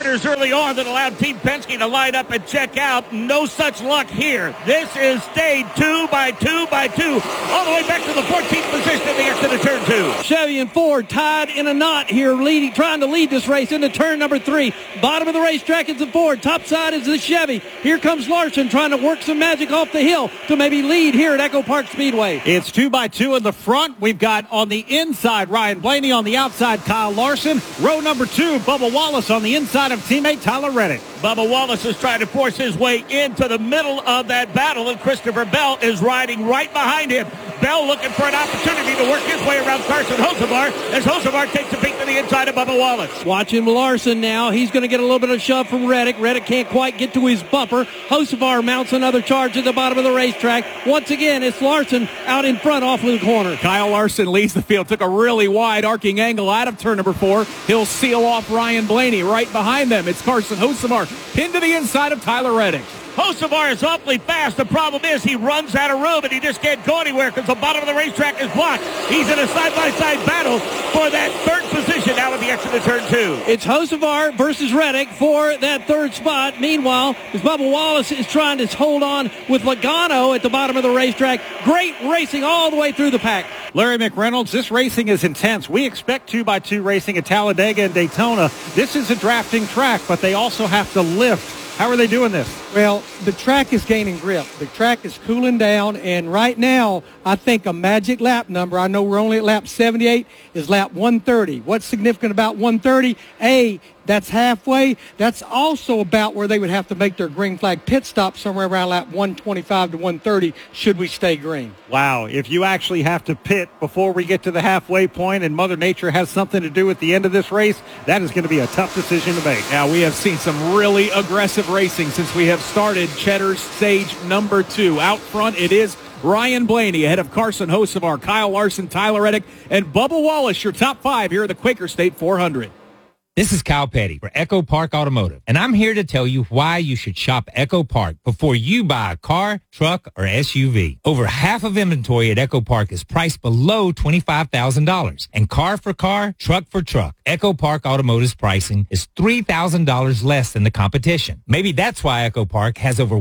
corners early on that allowed Team Penske to line up and check out. No such luck here. This is stayed 2 by 2 by 2, all the way back to the 14th position at the exit of turn 2. Chevy and Ford tied in a knot here, trying to lead this race into turn number 3. Bottom of the racetrack is the Ford. Top side is the Chevy. Here comes Larson trying to work some magic off the hill to maybe lead here at Echo Park Speedway. It's 2 by 2 in the front. We've got on the inside Ryan Blaney, on the outside Kyle Larson. Row number 2, Bubba Wallace on the inside of teammate Tyler Reddick. Bubba Wallace is trying to force his way into the middle of that battle, and Christopher Bell is riding right behind him. Bell looking for an opportunity to work his way around Carson Hocevar as Hocevar takes a peek to the inside of Bubba Wallace. Watching Larson now. He's going to get a little bit of shove from Reddick. Reddick can't quite get to his bumper. Hocevar mounts another charge at the bottom of the racetrack. Once again, it's Larson out in front off of the corner. Kyle Larson leads the field. Took a really wide arcing angle out of turn number 4. He'll seal off Ryan Blaney. Right behind them, it's Carson Hocevar pinned to the inside of Tyler Reddick. Hocevar is awfully fast. The problem is he runs out of room and he just can't go anywhere because the bottom of the racetrack is blocked. He's in a side-by-side battle for that third position now at the exit of turn 2. It's Hocevar versus Reddick for that third spot. Meanwhile, as Bubba Wallace is trying to hold on with Logano at the bottom of the racetrack. Great racing all the way through the pack. Larry McReynolds, this racing is intense. We expect 2x2 racing at Talladega and Daytona. This is a drafting track, but they also have to lift. How are they doing this? Well, the track is gaining grip. The track is cooling down, and right now, I think a magic lap number, I know we're only at lap 78, is lap 130. What's significant about 130? A, that's halfway. That's also about where they would have to make their green flag pit stop somewhere around lap 125 to 130 should we stay green. Wow, if you actually have to pit before we get to the halfway point and Mother Nature has something to do with the end of this race, that is going to be a tough decision to make. Now, we have seen some really aggressive racing since we have started Cheddar's stage number 2. Out front, it is Ryan Blaney ahead of Carson Hocevar, Kyle Larson, Tyler Reddick, and Bubba Wallace, your top 5 here at the Quaker State 400. This is Kyle Petty for Echo Park Automotive, and I'm here to tell you why you should shop Echo Park before you buy a car, truck, or SUV. Over half of inventory at Echo Park is priced below $25,000, and car for car, truck for truck. Echo Park Automotive's pricing is $3,000 less than the competition. Maybe that's why Echo Park has over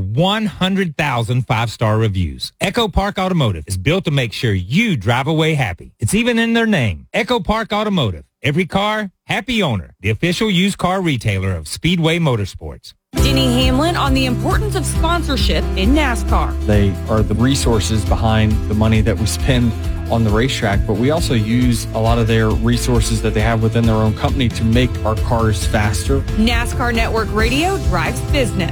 100,000 five-star reviews. Echo Park Automotive is built to make sure you drive away happy. It's even in their name, Echo Park Automotive. Every car, happy owner. The official used car retailer of Speedway Motorsports. Denny Hamlin on the importance of sponsorship in NASCAR. They are the resources behind the money that we spend on the racetrack, but we also use a lot of their resources that they have within their own company to make our cars faster. NASCAR Network Radio drives business.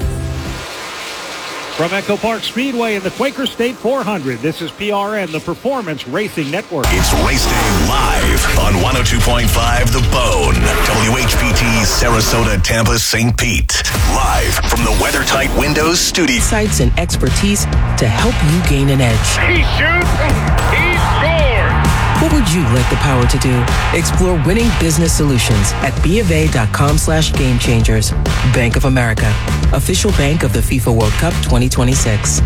From Echo Park Speedway in the Quaker State 400, this is PRN, the Performance Racing Network. It's Race Day live on 102.5 The Bone, WHPT, Sarasota, Tampa, St. Pete. Live from the WeatherTight Windows studio. Insights and expertise to help you gain an edge. He shoots, he scores. What would you like the power to do? Explore winning business solutions at BofA.com/gamechangers. Bank of America, official bank of the FIFA World Cup 2026.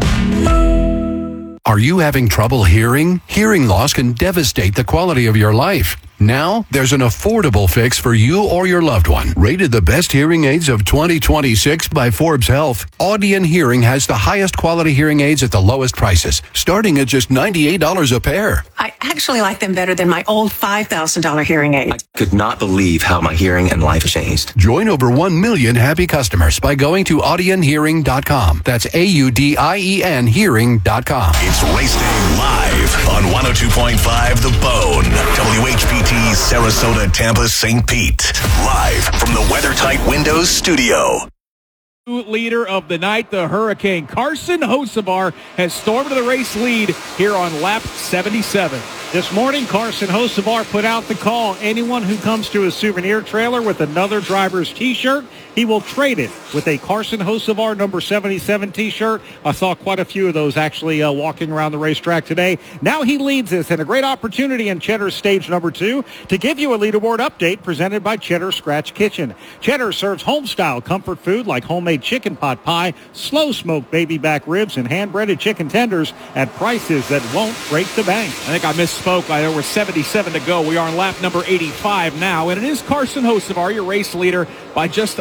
Are you having trouble hearing? Hearing loss can devastate the quality of your life. Now, there's an affordable fix for you or your loved one. Rated the best hearing aids of 2026 by Forbes Health, Audion Hearing has the highest quality hearing aids at the lowest prices, starting at just $98 a pair. I actually like them better than my old $5,000 hearing aid. I could not believe how my hearing and life changed. Join over 1 million happy customers by going to audionhearing.com. That's AUDIEN hearing.com. It's Race Day live on 102.5 The Bone, WHPT, Sarasota, Tampa, St. Pete. Live from the WeatherTight Windows studio. Leader of the night, the Hurricane Carson Hocevar, has stormed to the race lead here on lap 77. This morning, Carson Hocevar put out the call. Anyone who comes to a souvenir trailer with another driver's T-shirt, he will trade it with a Carson Hocevar number 77 T-shirt. I saw quite a few of those actually walking around the racetrack today. Now he leads this, and a great opportunity in Cheddar's stage number 2 to give you a leaderboard update presented by Cheddar Scratch Kitchen. Cheddar serves home-style comfort food like homemade chicken pot pie, slow-smoked baby back ribs, and hand-breaded chicken tenders at prices that won't break the bank. I think I misspoke. There were 77 to go. We are on lap number 85 now, and it is Carson Hocevar, your race leader, by just